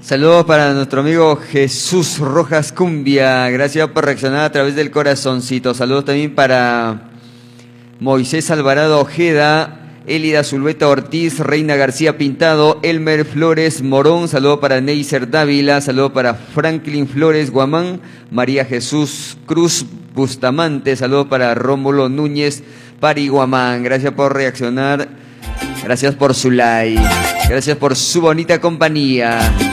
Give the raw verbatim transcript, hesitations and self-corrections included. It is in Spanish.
Saludos para nuestro amigo Jesús Rojas Cumbia. Gracias por reaccionar a través del corazoncito. Saludos también para Moisés Alvarado Ojeda, Elida Zulbeta Ortiz, Reina García Pintado, Elmer Flores Morón. Saludos para Neiser Dávila. Saludos para Franklin Flores Guamán, María Jesús Cruz Bustamante. Saludos para Rómulo Núñez Pariguamán. Gracias por reaccionar. Gracias por su like. Gracias por su bonita compañía.